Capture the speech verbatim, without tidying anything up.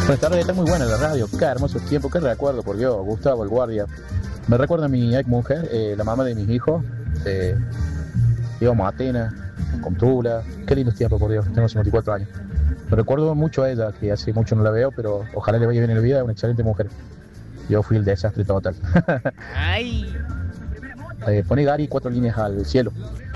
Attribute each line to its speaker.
Speaker 1: Buenas tardes, está muy buena la radio, qué hermosos tiempos, qué recuerdo, por Dios, Gustavo, el guardia. Me recuerda a mi ex mujer, eh, la mamá de mis hijos, eh, íbamos a Atenas, con Tula, qué lindos tiempos, por Dios, tengo cincuenta y cuatro años. Me recuerdo mucho a ella, que hace mucho no la veo, pero ojalá le vaya bien en la vida, es una excelente mujer. Yo fui el desastre total.
Speaker 2: Ay.
Speaker 1: eh, Pone Gary cuatro líneas al cielo.